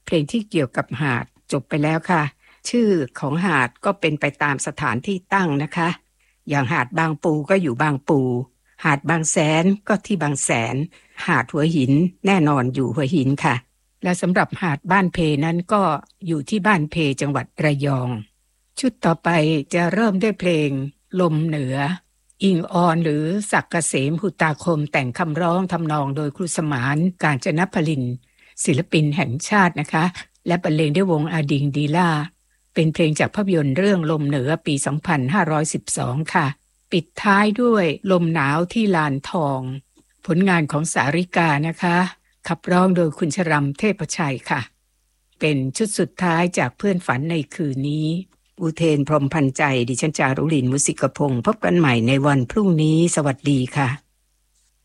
เพลงที่เกี่ยวกับหาดจบไปแล้วค่ะชื่อของหาดก็เป็นไปตามสถานที่ตั้งนะคะอย่างหาดบางปูก็อยู่บางปูหาดบางแสนก็ที่บางแสนหาดหัวหินแน่นอนอยู่หัวหินค่ะและสำหรับหาดบ้านเพนั้นก็อยู่ที่บ้านเพจังหวัดระยองชุดต่อไปจะเริ่มด้วยเพลงลมเหนืออิงออนหรือศักดิ์เกษมหุตาคมแต่งคำร้องทำนองโดยครูสมานกาญจนพลินศิลปินแห่งชาตินะคะและบรรเลงด้วยวงอาดิงดีล่าเป็นเพลงจากภาพยนตร์เรื่องลมเหนือปี 2512 ค่ะปิดท้ายด้วยลมหนาวที่ลานทองผลงานของสาริกานะคะขับร้องโดยคุณชรัมเทพชัยค่ะเป็นชุดสุดท้ายจากเพื่อนฝันในคืนนี้อุเทนพรหมพันธ์ใจดิฉันจารุลินมุสิกพงศ์พบกันใหม่ในวันพรุ่งนี้สวัสดีค่ะ